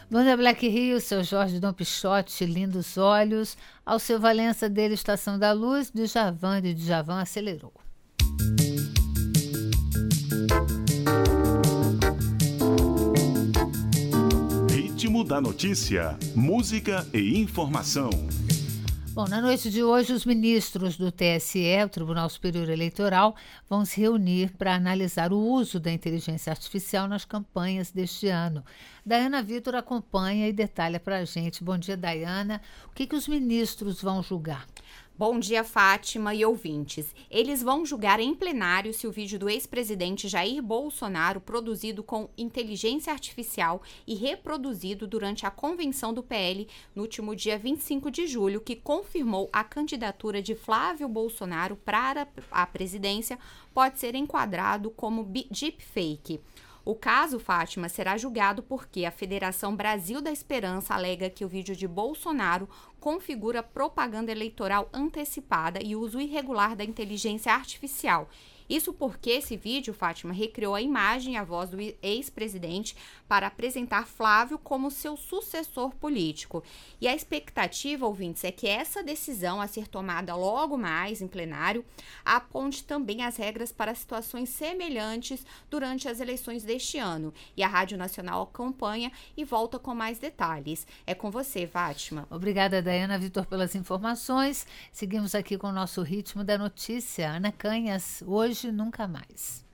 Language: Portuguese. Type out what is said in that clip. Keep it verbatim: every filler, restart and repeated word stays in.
Dona Black Rio, seu Jorge Dom Pichote, lindos olhos. Ao seu Valença dele, Estação da Luz, Djavan de Djavan acelerou. Ritmo da notícia, música e informação. Bom, na noite de hoje, os ministros do T S E, o Tribunal Superior Eleitoral, vão se reunir para analisar o uso da inteligência artificial nas campanhas deste ano. Daiana Vitor acompanha e detalha para a gente. Bom dia, Daiana. O que, que os ministros vão julgar? Bom dia, Fátima e ouvintes. Eles vão julgar em plenário se o vídeo do ex-presidente Jair Bolsonaro, produzido com inteligência artificial e reproduzido durante a convenção do P L no último dia vinte e cinco de julho, que confirmou a candidatura de Flávio Bolsonaro para a presidência, pode ser enquadrado como deepfake. O caso, Fátima, será julgado porque a Federação Brasil da Esperança alega que o vídeo de Bolsonaro configura propaganda eleitoral antecipada e uso irregular da inteligência artificial. Isso porque esse vídeo, Fátima, recriou a imagem e a voz do ex-presidente para apresentar Flávio como seu sucessor político. E a expectativa, ouvintes, é que essa decisão a ser tomada logo mais em plenário aponte também as regras para situações semelhantes durante as eleições deste ano. E a Rádio Nacional acompanha e volta com mais detalhes. É com você, Fátima. Obrigada, Daiana Vitor, pelas informações. Seguimos aqui com o nosso ritmo da notícia. Ana Canhas, hoje nunca mais.